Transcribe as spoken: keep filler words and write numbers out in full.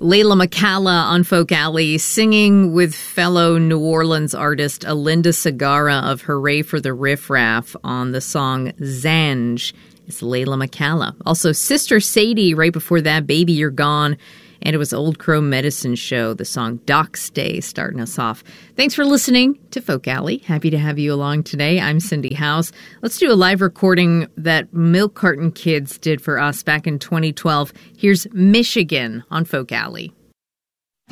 Layla McCalla on Folk Alley, singing with fellow New Orleans artist Alinda Segarra of Hooray for the Riff Raff on the song Zanj. It's Layla McCalla. Also, Sister Sadie, right before that, Baby You're Gone. And it was Old Crow Medicine Show, the song Doc's Day, starting us off. Thanks for listening to Folk Alley. Happy to have you along today. I'm Cindy House. Let's do a live recording that Milk Carton Kids did for us back in twenty twelve. Here's Michigan on Folk Alley.